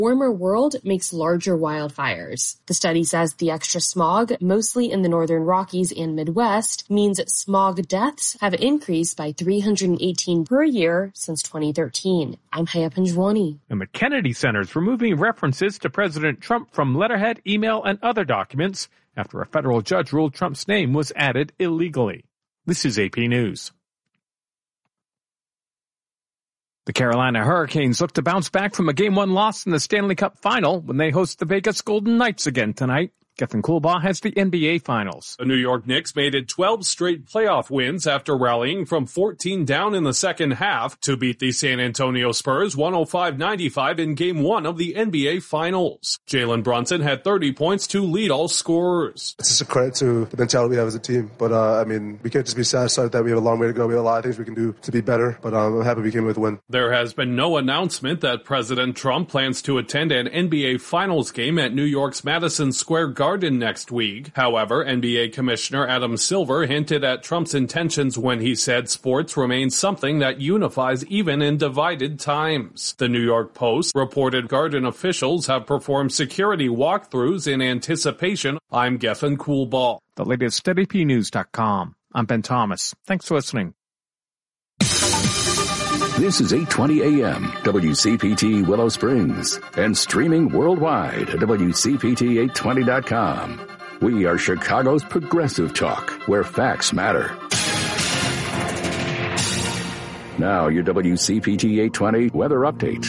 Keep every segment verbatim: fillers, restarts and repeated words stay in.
Warmer world makes larger wildfires. The study says the extra smog, mostly in the northern Rockies and Midwest, means smog deaths have increased by three hundred eighteen per year since twenty thirteen. I'm Haya Panjwani. And the Kennedy Center is removing references to President Trump from letterhead, email, and other documents after a federal judge ruled Trump's name was added illegally. This is A P News. The Carolina Hurricanes look to bounce back from a game one loss in the Stanley Cup final when they host the Vegas Golden Knights again tonight. Gethin Coolbaugh has the N B A Finals. The New York Knicks made it twelve straight playoff wins after rallying from fourteen down in the second half to beat the San Antonio Spurs one oh five ninety-five in Game one of the N B A Finals. Jalen Brunson had thirty points to lead all scorers. It's just a credit to the mentality we have as a team. But, uh, I mean, we can't just be satisfied that we have a long way to go. We have a lot of things we can do to be better. But um, I'm happy we came with a win. There has been no announcement that President Trump plans to attend an N B A Finals game at New York's Madison Square Garden next week. However, N B A Commissioner Adam Silver hinted at Trump's intentions when he said sports remains something that unifies even in divided times. The New York Post reported Garden officials have performed security walkthroughs in anticipation. I'm Gethin Coolbaugh. The latest at A P news dot com. I'm Ben Thomas. Thanks for listening. This is eight twenty A M, W C P T Willow Springs, and streaming worldwide at W C P T eight twenty dot com. We are Chicago's progressive talk, where facts matter. Now your W C P T eight twenty weather update.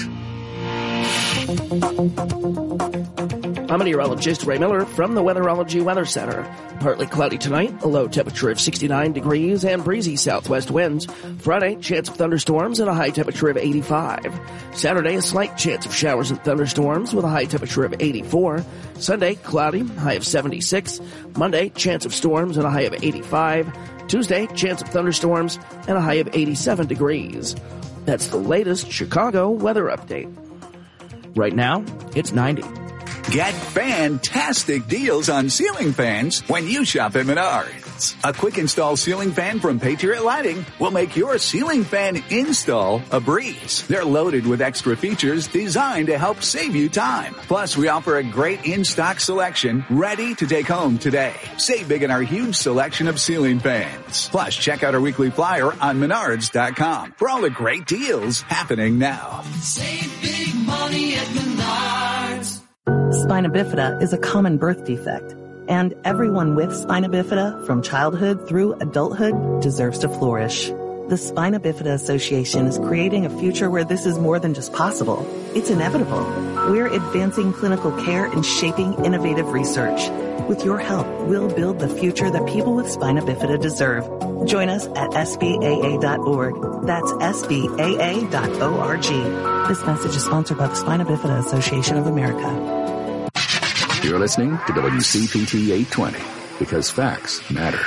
I'm meteorologist Ray Miller from the Weatherology Weather Center. Partly cloudy tonight, a low temperature of sixty-nine degrees and breezy southwest winds. Friday, chance of thunderstorms and a high temperature of eighty-five. Saturday, a slight chance of showers and thunderstorms with a high temperature of eighty-four. Sunday, cloudy, high of seventy-six. Monday, chance of storms and a high of eighty-five. Tuesday, chance of thunderstorms and a high of eighty-seven degrees. That's the latest Chicago weather update. Right now, it's ninety. Get fantastic deals on ceiling fans when you shop at Menards. A quick install ceiling fan from Patriot Lighting will make your ceiling fan install a breeze. They're loaded with extra features designed to help save you time. Plus, we offer a great in-stock selection ready to take home today. Save big in our huge selection of ceiling fans. Plus, check out our weekly flyer on Menards dot com for all the great deals happening now. Save big money at Menards. Spina bifida is a common birth defect, and everyone with spina bifida from childhood through adulthood deserves to flourish. The Spina Bifida Association is creating a future where this is more than just possible. It's inevitable. We're advancing clinical care and shaping innovative research. With your help, we'll build the future that people with spina bifida deserve. Join us at S B A A dot org. That's S B A A dot org. This message is sponsored by the Spina Bifida Association of America. You're listening to W C P T eight twenty, because facts matter.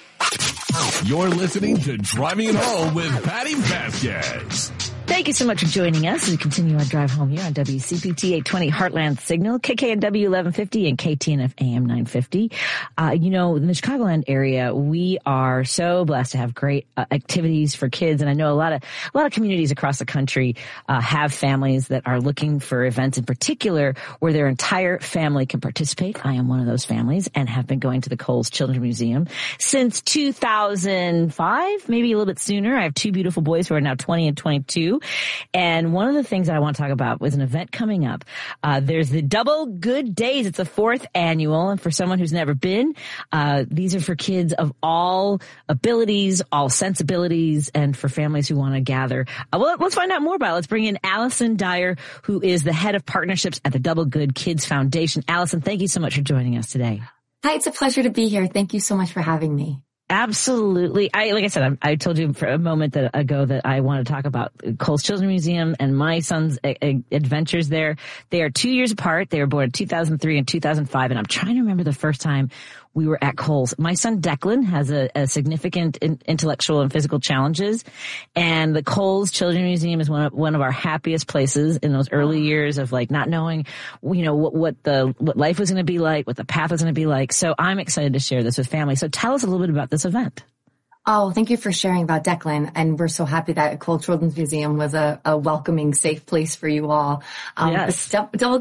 You're listening to Driving It Home with Patty Vasquez. Thank you so much for joining us as we continue our drive home here on W C P T eight twenty Heartland Signal, K K N W eleven fifty and K T N F A M nine fifty. Uh, you know, in the Chicagoland area, we are so blessed to have great uh, activities for kids. And I know a lot of, a lot of communities across the country uh, have families that are looking for events in particular where their entire family can participate. I am one of those families and have been going to the Coles Children's Museum since two thousand five, maybe a little bit sooner. I have two beautiful boys who are now twenty and twenty-two. And one of the things that I want to talk about was an event coming up. Uh, there's the Double Good Days. It's the fourth annual. And for someone who's never been, uh, these are for kids of all abilities, all sensibilities, and for families who want to gather. Uh, well, let's find out more about it. Let's bring in Allison Dyer, who is the head of partnerships at the Double Good Kids Foundation. Allison, thank you so much for joining us today. Hi, it's a pleasure to be here. Thank you so much for having me. Absolutely. I, like I said, I, I told you for a moment that, ago that I want to talk about Coles Children's Museum and my son's a, a, adventures there. They are two years apart. They were born in two thousand three and two thousand five. And I'm trying to remember the first time we were at Coles. My son Declan has a, a significant in, intellectual and physical challenges. And the Coles Children's Museum is one of, one of our happiest places in those early years of like not knowing, you know, what, what the, what life was going to be like, what the path was going to be like. So I'm excited to share this with family. So tell us a little bit about this event. Oh, thank you for sharing about Declan. And we're so happy that Cole Children's Museum was a, a welcoming, safe place for you all. Um, yes. Double